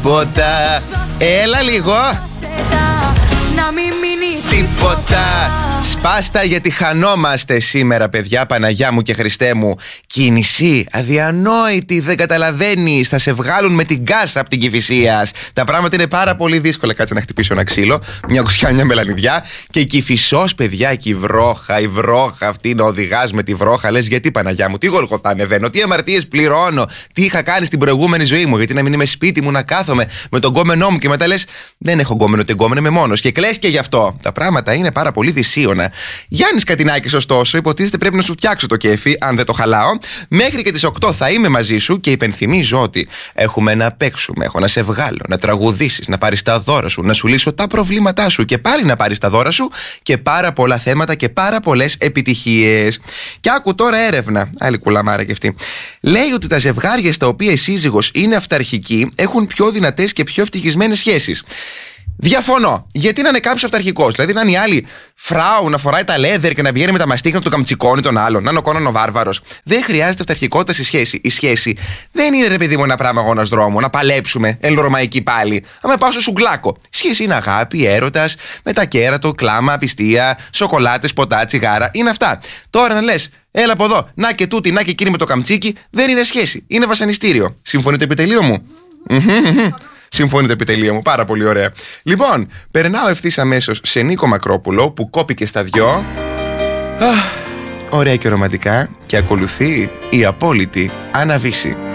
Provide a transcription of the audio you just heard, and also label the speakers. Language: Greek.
Speaker 1: τίποτα. Έλα λίγο.
Speaker 2: Να μην μείνει
Speaker 1: Τίποτα. Σπάστα γιατί χανόμαστε σήμερα, παιδιά. Παναγιά μου και Χριστέ μου. Κίνηση αδιανόητη, δεν καταλαβαίνεις. Θα σε βγάλουν με την κάσα από την Κηφισίας. Τα πράγματα είναι πάρα πολύ δύσκολα. Κάτσε να χτυπήσω ένα ξύλο, μια κουστιά, μια μελανιδιά. Και η Κηφισός, παιδιά, εκεί η βρόχα αυτή να οδηγάς με τη βρόχα. Λες γιατί, Παναγιά μου, τι γολγοθά ανεβαίνω, τι αμαρτίες πληρώνω, τι είχα κάνει στην προηγούμενη ζωή μου. Γιατί να μην είμαι σπίτι μου να κάθομαι με τον γκόμενό μου και μετά λες δεν έχω γκόμενο, την γκόμενο, είμαι μόνος. Και κλαις και γι' αυτό. Τα πράγματα είναι πάρα πολύ δυσίωνα. Γιάννης Κατινάκης, ωστόσο, υποτίθεται πρέπει να σου φτιάξω το κέφι, αν δεν το χαλάω. Μέχρι και τις 8 θα είμαι μαζί σου και υπενθυμίζω ότι έχουμε να παίξουμε. Έχω να σε βγάλω, να τραγουδήσεις, να πάρεις τα δώρα σου, να σου λύσω τα προβλήματά σου και πάλι να πάρεις τα δώρα σου και πάρα πολλά θέματα και πάρα πολλές επιτυχίες. Και άκου τώρα έρευνα, άλλη κουλαμάρα κι αυτή. Λέει ότι τα ζευγάρια στα οποία η σύζυγος είναι αυταρχική έχουν πιο δυνατές και πιο ευτυχισμένες σχέσεις. Διαφωνώ. Γιατί να είναι κάποιος αυταρχικός? Δηλαδή να είναι η άλλη φράου να φοράει τα λέδερ και να πηγαίνει με τα μαστίχα να τον καμτσικώνει τον άλλον, να είναι ο Κόναν ο βάρβαρος. Δεν χρειάζεται αυταρχικότητα στη σχέση. Η σχέση δεν είναι, ρε παιδί μου, ένα πράγμα αγώνας δρόμου, να παλέψουμε, ελληνορωμαϊκή πάλι. Άμα πάω στο σουγκλάκο. Η σχέση είναι αγάπη, έρωτας, μετακέρατο, κλάμα, απιστία, σοκολάτες, ποτά, τσιγάρα. Είναι αυτά. Τώρα να λες, έλα από εδώ, να και τούτη, να και εκείνη με το καμτσίκι, δεν είναι σχέση. Είναι βασανιστήριο. Συμφωνεί το επιτελείο μου? Συμφωνεί το επιτελείο μου, πάρα πολύ ωραία. Λοιπόν, περνάω ευθύς αμέσως σε Νίκο Μακρόπουλο που κόπηκε στα δυο. Ωραία και ρομαντικά. Και ακολουθεί η απόλυτη Άννα Βύση.